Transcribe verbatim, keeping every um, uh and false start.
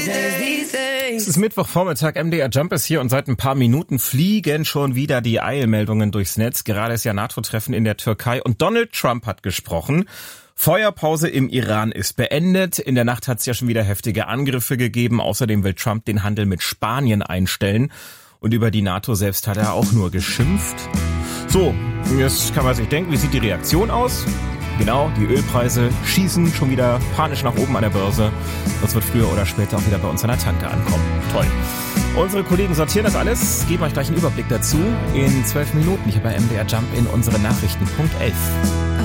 Es ist Mittwochvormittag, M D R Jump ist hier und seit ein paar Minuten fliegen schon wieder die Eilmeldungen durchs Netz. Gerade ist ja NATO-Treffen in der Türkei und Donald Trump hat gesprochen. Feuerpause im Iran ist beendet. In der Nacht hat es ja schon wieder heftige Angriffe gegeben. Außerdem will Trump den Handel mit Spanien einstellen. Und über die NATO selbst hat er auch nur geschimpft. So, jetzt kann man sich denken, wie sieht die Reaktion aus? Genau, die Ölpreise schießen schon wieder panisch nach oben an der Börse. Das wird früher oder später auch wieder bei uns an der Tanke ankommen. Toll. Unsere Kollegen sortieren das alles, geben euch gleich einen Überblick dazu in zwölf Minuten hier bei M D R Jump in unsere Nachrichten. Punkt elf.